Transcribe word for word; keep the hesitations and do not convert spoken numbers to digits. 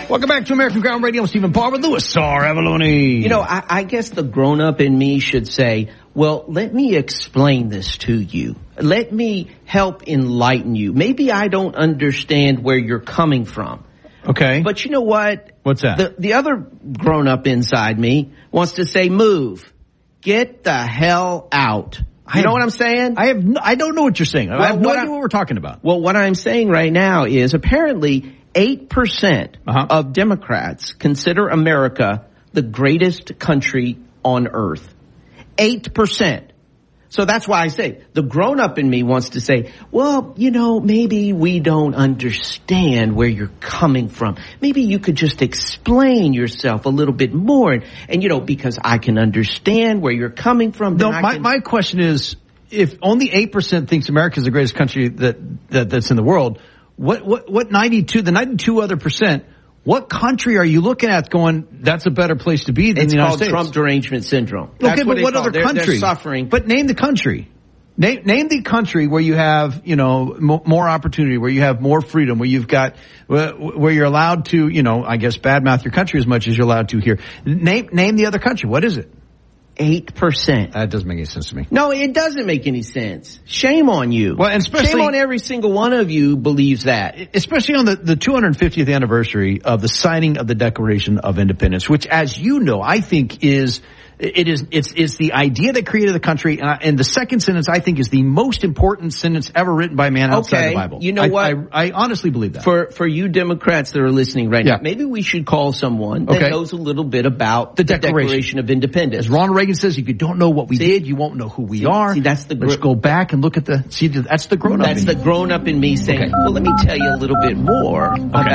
Welcome back to American Ground Radio. I'm Stephen Parr with Louis R. Avalone. You know, I, I guess the grown-up in me should say, well, let me explain this to you. Let me help enlighten you. Maybe I don't understand where you're coming from. Okay. But you know what? What's that? The, the other grown-up inside me wants to say, move. Get the hell out. You I know have, what I'm saying? I have. No, I don't know what you're saying. Well, I have no what idea I, what we're talking about. Well, what I'm saying right now is apparently eight percent uh-huh. of Democrats consider America the greatest country on earth. eight percent. So that's why I say the grown-up in me wants to say, well, you know, maybe we don't understand where you're coming from. Maybe you could just explain yourself a little bit more. And, and you know, because I can understand where you're coming from. No, I my, can... my question is, if only eight percent thinks America is the greatest country that, that that's in the world, what, what, what ninety-two, the ninety-two other percent, what country are you looking at going, that's a better place to be than it's the United called States? Trump derangement syndrome. That's Okay, but what, what other they're, country? They're suffering. But name the country. Name, name the country where you have, you know, m- more opportunity, where you have more freedom, where you've got, where, where you're allowed to, you know, I guess badmouth your country as much as you're allowed to here. Name, name the other country. What is it? eight percent. That doesn't make any sense to me. No, it doesn't make any sense. Shame on you. Well, and especially, shame on every single one of you believes that. Especially on the, the two hundred fiftieth anniversary of the signing of the Declaration of Independence, which, as you know, I think is, it is, it's, it's the idea that created the country. And, I, and the second sentence, I think, is the most important sentence ever written by a man outside okay. the Bible. You know I, what? I, I honestly believe that. For, for you Democrats that are listening right yeah. now, maybe we should call someone that okay. knows a little bit about the, the Declaration. Declaration of Independence. As Ronald Reagan says, if you don't know what we see, did, you won't know who we see, are. See, that's the gr- Let's go back and look at the, see, that's the grown-up That's in the me. grown-up in me saying, okay. well, let me tell you a little bit more okay. about